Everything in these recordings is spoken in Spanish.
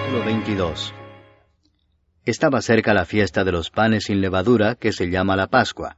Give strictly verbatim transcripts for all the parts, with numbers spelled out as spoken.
Capítulo veintidós. Estaba cerca la fiesta de los panes sin levadura, que se llama la Pascua.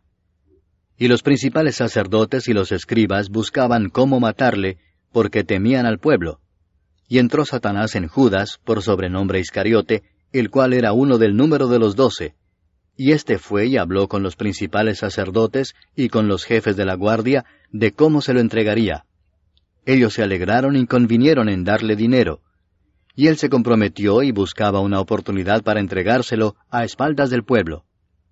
Y los principales sacerdotes y los escribas buscaban cómo matarle, porque temían al pueblo. Y entró Satanás en Judas, por sobrenombre Iscariote, el cual era uno del número de los doce. Y éste fue y habló con los principales sacerdotes y con los jefes de la guardia de cómo se lo entregaría. Ellos se alegraron y convinieron en darle dinero. Y él se comprometió y buscaba una oportunidad para entregárselo a espaldas del pueblo.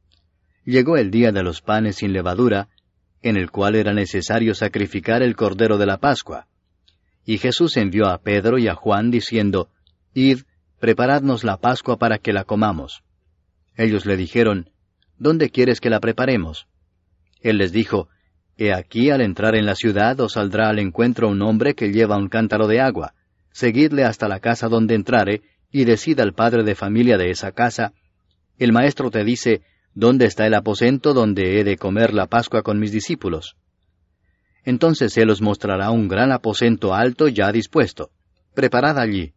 Llegó el día de los panes sin levadura, en el cual era necesario sacrificar el cordero de la Pascua. Y Jesús envió a Pedro y a Juan diciendo, Id, preparadnos la Pascua para que la comamos. Ellos le dijeron, ¿Dónde quieres que la preparemos? Él les dijo, He aquí al entrar en la ciudad os saldrá al encuentro un hombre que lleva un cántaro de agua. Seguidle hasta la casa donde entrare, y decid al padre de familia de esa casa, el maestro te dice, ¿dónde está el aposento donde he de comer la Pascua con mis discípulos? Entonces él os mostrará un gran aposento alto ya dispuesto. Preparad allí.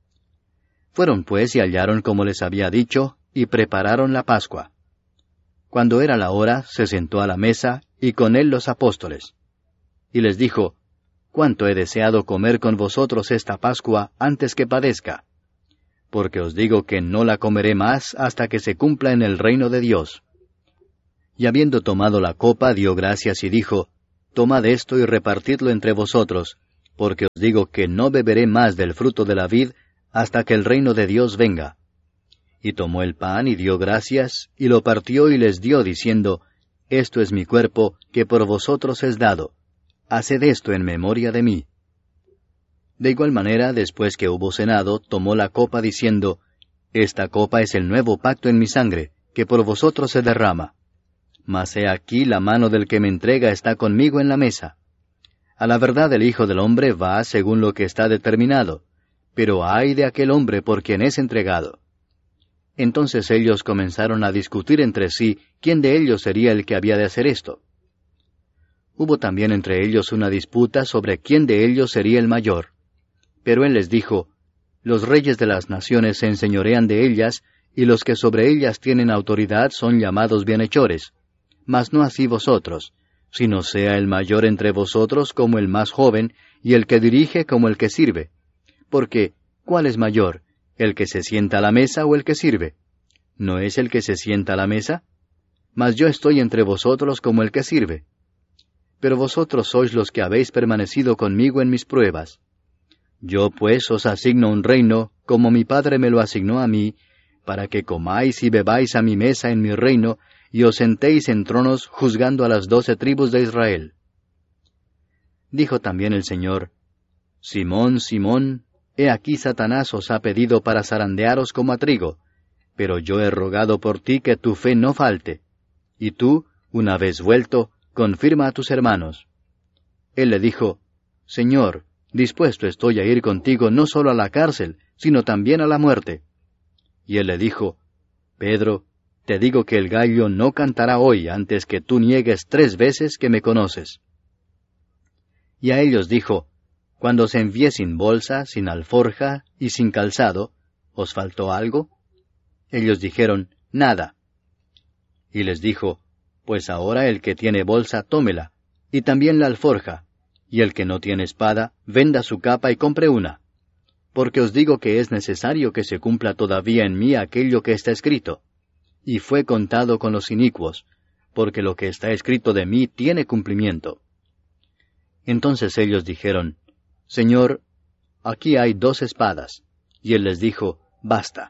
Fueron pues y hallaron como les había dicho, y prepararon la Pascua. Cuando era la hora, se sentó a la mesa, y con él los apóstoles. Y les dijo, cuánto he deseado comer con vosotros esta Pascua antes que padezca. Porque os digo que no la comeré más hasta que se cumpla en el reino de Dios. Y habiendo tomado la copa, dio gracias y dijo, Tomad esto y repartidlo entre vosotros, porque os digo que no beberé más del fruto de la vid hasta que el reino de Dios venga. Y tomó el pan y dio gracias, y lo partió y les dio, diciendo, Esto es mi cuerpo, que por vosotros es dado. Haced esto en memoria de mí. De igual manera, después que hubo cenado, tomó la copa diciendo, Esta copa es el nuevo pacto en mi sangre, que por vosotros se derrama. Mas he aquí la mano del que me entrega está conmigo en la mesa. A la verdad el Hijo del Hombre va según lo que está determinado, pero ay de aquel hombre por quien es entregado. Entonces ellos comenzaron a discutir entre sí quién de ellos sería el que había de hacer esto. Hubo también entre ellos una disputa sobre quién de ellos sería el mayor. Pero él les dijo, Los reyes de las naciones se enseñorean de ellas, y los que sobre ellas tienen autoridad son llamados bienhechores. Mas no así vosotros, sino sea el mayor entre vosotros como el más joven, y el que dirige como el que sirve. Porque, ¿cuál es mayor, el que se sienta a la mesa o el que sirve? ¿No es el que se sienta a la mesa? Mas yo estoy entre vosotros como el que sirve. Pero vosotros sois los que habéis permanecido conmigo en mis pruebas. Yo pues os asigno un reino, como mi Padre me lo asignó a mí, para que comáis y bebáis a mi mesa en mi reino, y os sentéis en tronos juzgando a las doce tribus de Israel. Dijo también el Señor, Simón, Simón, he aquí Satanás os ha pedido para zarandearos como a trigo, pero yo he rogado por ti que tu fe no falte. Y tú, una vez vuelto, confirma a tus hermanos. Él le dijo, Señor, dispuesto estoy a ir contigo no solo a la cárcel, sino también a la muerte. Y él le dijo, Pedro, te digo que el gallo no cantará hoy antes que tú niegues tres veces que me conoces. Y a ellos dijo, Cuando os envié sin bolsa, sin alforja y sin calzado, ¿os faltó algo? Ellos dijeron, Nada. Y les dijo, Pues ahora el que tiene bolsa, tómela, y también la alforja, y el que no tiene espada, venda su capa y compre una. Porque os digo que es necesario que se cumpla todavía en mí aquello que está escrito. Y fue contado con los inicuos, porque lo que está escrito de mí tiene cumplimiento. Entonces ellos dijeron, Señor, aquí hay dos espadas. Y él les dijo, Basta.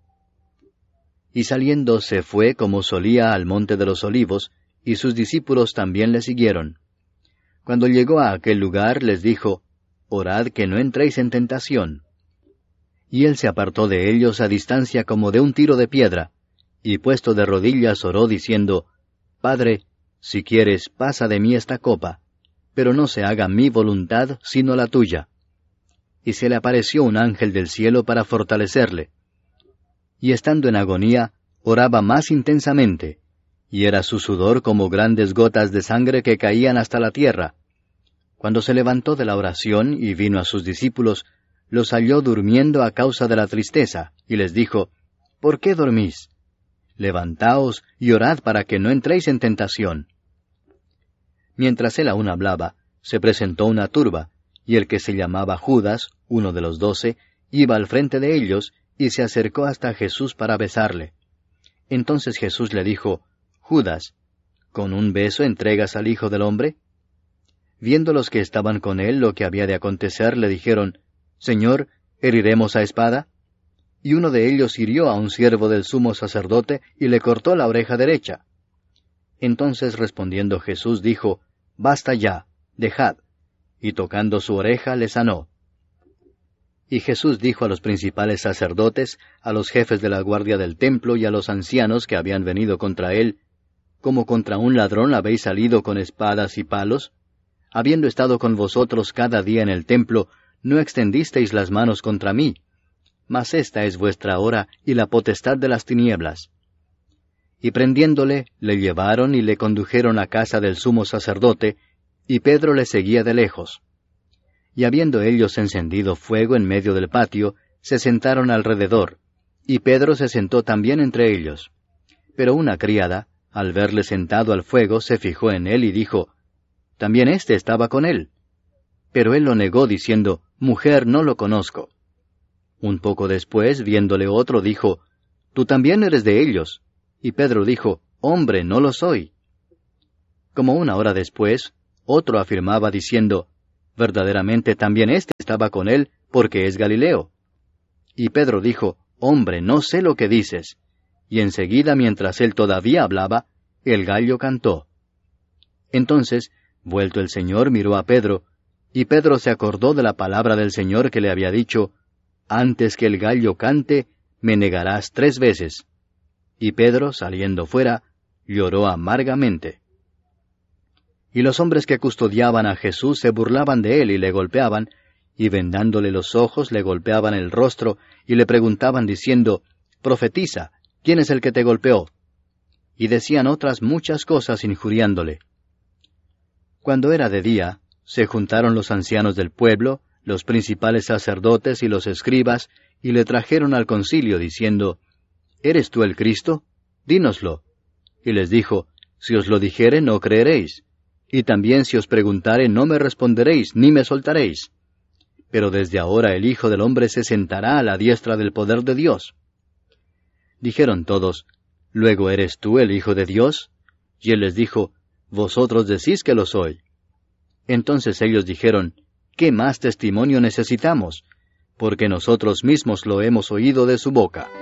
Y saliendo se fue como solía al monte de los olivos, y sus discípulos también le siguieron. Cuando llegó a aquel lugar les dijo, Orad que no entréis en tentación. Y él se apartó de ellos a distancia como de un tiro de piedra, y puesto de rodillas oró diciendo, Padre, si quieres, pasa de mí esta copa, pero no se haga mi voluntad sino la tuya. Y se le apareció un ángel del cielo para fortalecerle. Y estando en agonía, oraba más intensamente, y era su sudor como grandes gotas de sangre que caían hasta la tierra. Cuando se levantó de la oración y vino a sus discípulos, los halló durmiendo a causa de la tristeza, y les dijo, ¿por qué dormís? Levantaos y orad para que no entréis en tentación. Mientras él aún hablaba, se presentó una turba, y el que se llamaba Judas, uno de los doce, iba al frente de ellos, y se acercó hasta Jesús para besarle. Entonces Jesús le dijo, Judas, ¿con un beso entregas al Hijo del Hombre? Viendo los que estaban con él lo que había de acontecer, le dijeron, Señor, ¿heriremos a espada? Y uno de ellos hirió a un siervo del sumo sacerdote y le cortó la oreja derecha. Entonces respondiendo Jesús dijo, Basta ya, dejad. Y tocando su oreja le sanó. Y Jesús dijo a los principales sacerdotes, a los jefes de la guardia del templo y a los ancianos que habían venido contra él, ¿como contra un ladrón habéis salido con espadas y palos? Habiendo estado con vosotros cada día en el templo, no extendisteis las manos contra mí. Mas esta es vuestra hora y la potestad de las tinieblas. Y prendiéndole, le llevaron y le condujeron a casa del sumo sacerdote, y Pedro le seguía de lejos. Y habiendo ellos encendido fuego en medio del patio, se sentaron alrededor, y Pedro se sentó también entre ellos. Pero una criada, al verle sentado al fuego, se fijó en él y dijo, También éste estaba con él. Pero él lo negó diciendo, Mujer, no lo conozco. Un poco después, viéndole otro, dijo, Tú también eres de ellos. Y Pedro dijo, Hombre, no lo soy. Como una hora después, otro afirmaba diciendo, Verdaderamente también éste estaba con él, porque es Galileo. Y Pedro dijo, Hombre, no sé lo que dices. Y enseguida, mientras él todavía hablaba, el gallo cantó. Entonces, vuelto el Señor, miró a Pedro, y Pedro se acordó de la palabra del Señor que le había dicho, Antes que el gallo cante, me negarás tres veces. Y Pedro, saliendo fuera, lloró amargamente. Y los hombres que custodiaban a Jesús se burlaban de él y le golpeaban, y vendándole los ojos le golpeaban el rostro, y le preguntaban diciendo, Profetiza, ¿quién es el que te golpeó? Y decían otras muchas cosas injuriándole. Cuando era de día, se juntaron los ancianos del pueblo, los principales sacerdotes y los escribas, y le trajeron al concilio diciendo, ¿Eres tú el Cristo? Dínoslo. Y les dijo, Si os lo dijere, no creeréis. Y también si os preguntare, no me responderéis, ni me soltaréis. Pero desde ahora el Hijo del Hombre se sentará a la diestra del poder de Dios. Dijeron todos, ¿Luego eres tú el Hijo de Dios? Y él les dijo, Vosotros decís que lo soy. Entonces ellos dijeron, ¿Qué más testimonio necesitamos? Porque nosotros mismos lo hemos oído de su boca.